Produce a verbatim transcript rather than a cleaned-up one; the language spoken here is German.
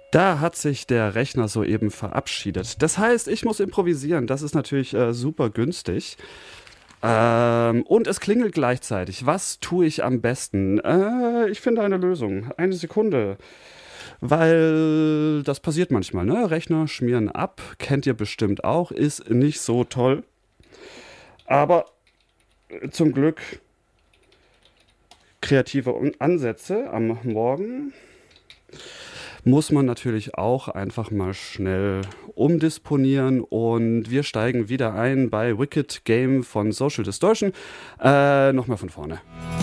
Da hat sich der Rechner soeben verabschiedet. Das heißt, ich muss improvisieren. Das ist natürlich äh, super günstig. Ähm, und es klingelt gleichzeitig. Was tue ich am besten? Äh, ich finde eine Lösung. Eine Sekunde. Weil das passiert manchmal, ne? Rechner schmieren ab. Kennt ihr bestimmt auch. Ist nicht so toll. Aber äh, zum Glück kreative Ansätze am Morgen. Muss man natürlich auch einfach mal schnell umdisponieren und wir steigen wieder ein bei Wicked Game von Social Distortion. Äh, nochmal von vorne.